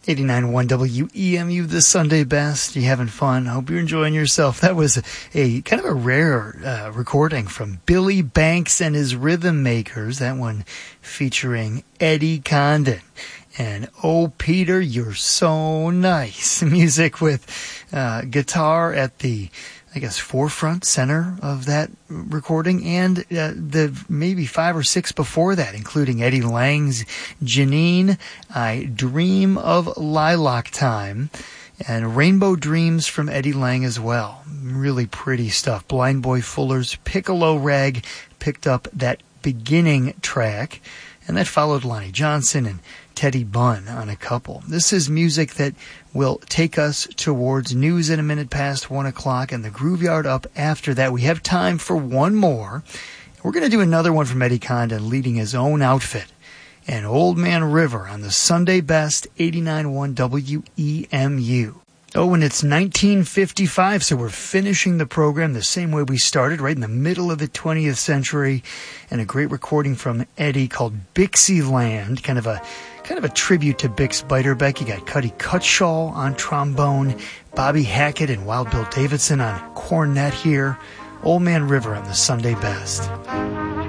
89.1 WEMU, the Sunday best. You having fun? Hope you're enjoying yourself. That was a kind of a rare recording from Billy Banks and his Rhythm Makers. That one featuring Eddie Condon. And Oh Peter, You're So Nice. Music with guitar at the, I guess, forefront center of that recording, and the maybe 5 or 6 before that, including Eddie Lang's Janine, I Dream of Lilac Time, and Rainbow Dreams from Eddie Lang as well. Really pretty stuff. Blind Boy Fuller's Piccolo Rag picked up that beginning track, and that followed Lonnie Johnson and Teddy Bunn on a couple. This is music that will take us towards news in a minute past 1 o'clock and the Grooveyard up after that. We have time for one more. We're going to do another one from Eddie Condon leading his own outfit. And Old Man River on the Sunday best 89.1 WEMU. Oh, and it's 1955, so we're finishing the program the same way we started, right in the middle of the 20th century, and a great recording from Eddie called Bixieland, kind of a tribute to Bix Beiderbecke. You got Cuddy Cutshaw on trombone, Bobby Hackett and Wild Bill Davidson on cornet here. Old Man River on the Sunday best.